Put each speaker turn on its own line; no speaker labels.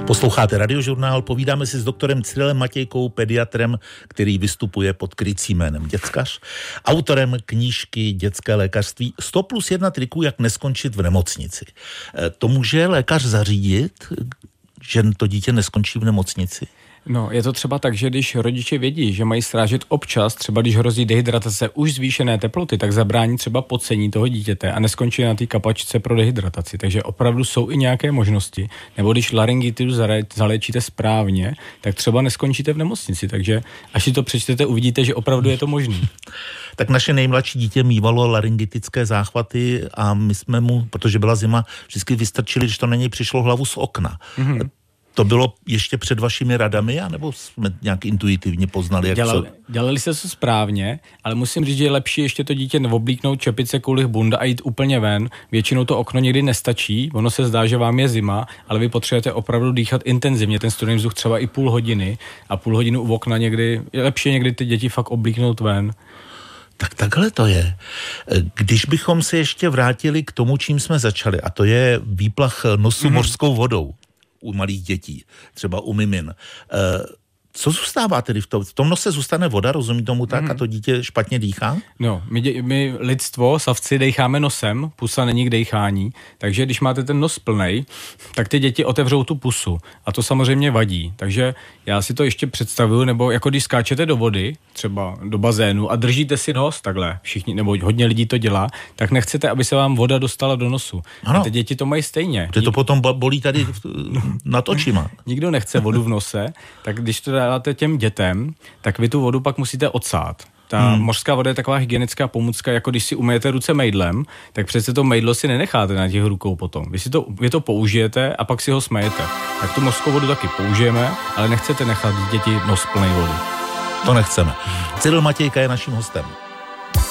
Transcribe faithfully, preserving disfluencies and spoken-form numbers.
Posloucháte Radiožurnál, povídáme si s doktorem Cyrilem Matějkou, pediatrem, který vystupuje pod krycím jménem Děckař, autorem knížky Dětské lékařství sto plus jedna triků, jak neskončit v nemocnici. To může lékař zařídit, že to dítě neskončí v nemocnici?
No, je to třeba tak, že když rodiče vědí, že mají strážit občas, třeba když hrozí dehydratace už zvýšené teploty, tak zabrání třeba pocení toho dítěte a neskončí na té kapačce pro dehydrataci. Takže opravdu jsou i nějaké možnosti. Nebo když laryngitis zaléčíte správně, tak třeba neskončíte v nemocnici. Takže až si to přečtete, uvidíte, že opravdu je to možné.
Tak naše nejmladší dítě mívalo laryngitické záchvaty a my jsme mu, protože byla zima, vždycky vystrčili, když to na něj přišlo, hlavu z okna. Mm-hmm. To bylo ještě před vašimi radami, anebo jsme nějak intuitivně poznali, jak
Dělali,
co?
Dělali se to správně, ale musím říct, že je lepší ještě to dítě neoblíknout čepice, kulich, bunda a jít úplně ven. Většinou to okno někdy nestačí, ono se zdá, že vám je zima, ale vy potřebujete opravdu dýchat intenzivně, ten studený vzduch třeba i půl hodiny a půl hodinu u okna někdy, je lepší někdy ty děti fakt oblíknout ven.
Tak takhle to je. Když bychom se ještě vrátili k tomu, čím jsme začali, a to je výplach nosu mm-hmm. mořskou vodou u malých dětí, třeba u mimin. Co zůstává tedy v tom? V tom nose zůstane voda, rozumí tomu tak, mm. a to dítě špatně dýchá?
No, my, dě, my lidstvo, savci, dejcháme nosem, pusa není k dejchání, takže když máte ten nos plnej, tak ty děti otevřou tu pusu a to samozřejmě vadí. Takže já si to ještě představuju, nebo jako když skáčete do vody, třeba do bazénu a držíte si nos takhle, všichni, nebo hodně lidí to dělá, tak nechcete, aby se vám voda dostala do nosu. Ano. A ty děti to mají stejně.
Ty to potom bolí tady nad očima.
Nikdo nechce vodu v nose, tak když to dáte těm dětem, tak vy tu vodu pak musíte odsát. Ta hmm. mořská voda je taková hygienická pomůcka, jako když si umyjete ruce mejdlem, tak přece to mejdlo si nenecháte na těch rukou potom. Vy si to, vy to použijete a pak si ho smejete. Tak tu mořskou vodu taky použijeme, ale nechcete nechat děti nos plnej vody.
To nechceme. Cyril Matějka je naším hostem.